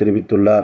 தெரிவித்துள்ளார்.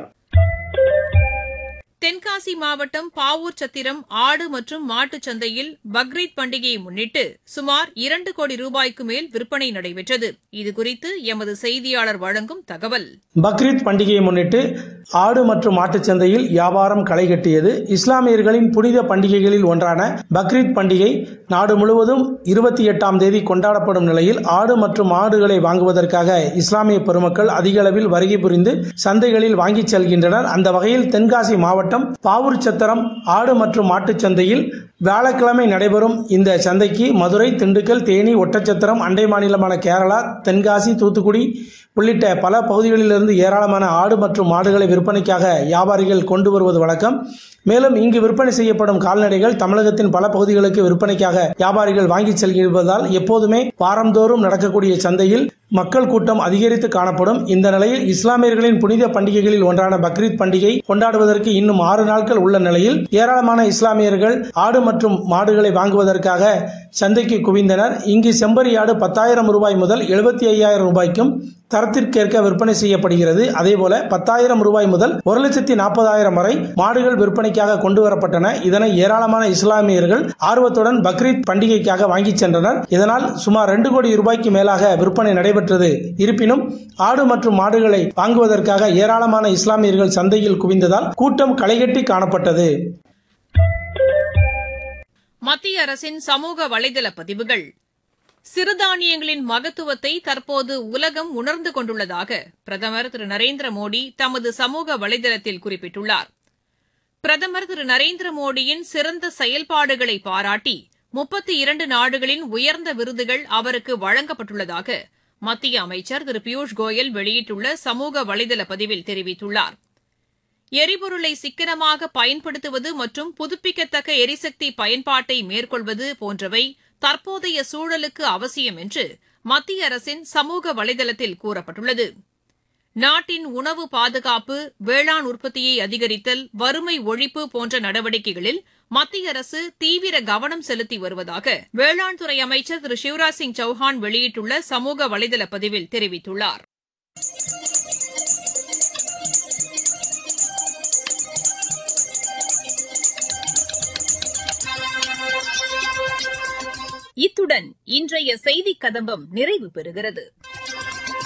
தென்காசி மாவட்டம் பாவூர் சத்திரம் ஆடு மற்றும் மாட்டுச் சந்தையில் பக்ரீத் பண்டிகையை முன்னிட்டு சுமார் 2 கோடி ரூபாய்க்கு மேல் விற்பனை நடைபெற்றது. இதுகுறித்து எமது செய்தியாளர் வழங்கும் தகவல். பக்ரீத் பண்டிகையை முன்னிட்டு ஆடு மற்றும் மாட்டுச் சந்தையில் வியாபாரம் களைகட்டியது. இஸ்லாமியர்களின் புனித பண்டிகைகளில் ஒன்றான பக்ரீத் பண்டிகை நாடு முழுவதும் 28ஆம் தேதி கொண்டாடப்படும் நிலையில் ஆடு மற்றும் மாடுகளை வாங்குவதற்காக இஸ்லாமிய பெருமக்கள் அதிக அளவில் வருகை புரிந்து சந்தைகளில் வாங்கிச் செல்கின்றனர். அந்த வகையில் தென்காசி மாவட்டம் பாவூர் சத்திரம் ஆடு மற்றும் மாட்டுச் சந்தையில் வியாழக்கிழமை நடைபெறும் இந்த சந்தைக்கு மதுரை, திண்டுக்கல், தேனி, ஒட்டச்சத்திரம், அண்டை மாநிலமான கேரளா, தென்காசி, தூத்துக்குடி உள்ளிட்ட பல பகுதிகளிலிருந்து ஏராளமான ஆடு மற்றும் மாடுகளை விற்பனைக்காக வியாபாரிகள் கொண்டு வருவது வழக்கம். மேலும் இங்கு விற்பனை செய்யப்படும் கால்நடைகள் தமிழகத்தின் பல பகுதிகளுக்கு விற்பனைக்காக வியாபாரிகள் வாங்கி செல்வதால் எப்போதுமே வாரந்தோறும் நடக்கக்கூடிய சந்தையில் மக்கள் கூட்டம் அதிகரித்து காணப்படும். இந்த நிலையில் இஸ்லாமியர்களின் புனித பண்டிகைகளில் ஒன்றான பக்ரீத் பண்டிகை கொண்டாடுவதற்கு இன்னும் 6 நாட்கள் உள்ள நிலையில் ஏராளமான இஸ்லாமியர்கள் ஆடு மற்றும் மாடுகளை வாங்குவதற்காக சந்தைக்கு குவிந்தனர். இங்கு செம்பரி ஆடு 10,000 ரூபாய் முதல் 75,000 ரூபாய்க்கும் தரத்திற்கேற்க விற்பனை செய்யப்படுகிறது. அதேபோல 10,000 ரூபாய் முதல் 1,40,000 வரை மாடுகள் விற்பனைக்காக கொண்டு வரப்பட்டன. இதனை ஏராளமான இஸ்லாமியர்கள் ஆர்வத்துடன் பக்ரீத் பண்டிகைக்காக வாங்கி சென்றனர். இதனால் சுமார் 2 கோடி ரூபாய்க்கு மேலாக விற்பனை நடைபெற்றது. இருப்பினும் ஆடு மற்றும் மாடுகளை வாங்குவதற்காக ஏராளமான இஸ்லாமியர்கள் சந்தையில் குவிந்ததால் கூட்டம் களைகட்டி காணப்பட்டது. மத்திய அரசின் சமூக வலைதள பதிவுகள். சிறுதானியங்களின் மகத்துவத்தை தற்போது உலகம் உணர்ந்து கொண்டுள்ளதாக பிரதமர் திரு நரேந்திர மோடி தமது சமூக வலைதளத்தில் குறிப்பிட்டுள்ளார். பிரதமர் திரு நரேந்திர மோடியின் சிறந்த செயல்பாடுகளை பாராட்டி 32 நாடுகளின் உயர்ந்த விருதுகள் அவருக்கு வழங்கப்பட்டுள்ளதாக மத்திய அமைச்சர் திரு பியூஷ் கோயல் வெளியிட்டுள்ள சமூக வலைதள பதிவில் தெரிவித்துள்ளார். எரிபொருளை சிக்கனமாக பயன்படுத்துவது மற்றும் புதுப்பிக்கத்தக்க எரிசக்தி பயன்பாட்டை மேற்கொள்வது போன்றவை தற்போதைய சூழலுக்கு அவசியம் என்று மத்திய அரசின் சமூக வலைதளத்தில் கூறப்பட்டுள்ளது. நாட்டின் உணவு பாதுகாப்பு, வேளாண் உற்பத்தியை அதிகரித்தல், வறுமை ஒழிப்பு போன்ற நடவடிக்கைகளில் மத்திய அரசு தீவிர கவனம் செலுத்தி வருவதாக வேளாண் துறை அமைச்சர் திரு சிவராஜ் சிங் சௌஹான் வெளியிட்டுள்ள சமூக வலைதள பதிவில் தெரிவித்துள்ளார். இத்துடன் இன்றைய செய்திக் கதம்பம் நிறைவு பெறுகிறது.